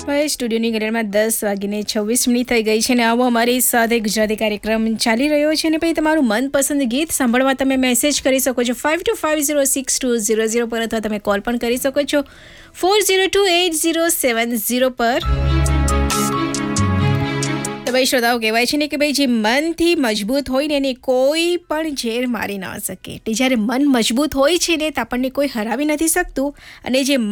ભાઈ સ્ટુડિયોની ઘડિયાળમાં 10:26 થઈ ગઈ છે ને આવો અમારી સાથે ગુજરાતી કાર્યક્રમ ચાલી રહ્યો છે ને ભાઈ તમારું મનપસંદ ગીત સાંભળવા તમે મેસેજ કરી શકો છો 52506200 પર અથવા તમે કોલ પણ કરી શકો છો 402807 પર. તો ભાઈ શ્રોતાઓ કહેવાય છે ને કે ભાઈ જે મનથી મજબૂત હોય ને એને કોઈ પણ ઝેર મારી ન શકે. એટલે જ્યારે મન મજબૂત હોય છે ને તો આપણને કોઈ હરાવી નથી શકતું અને જે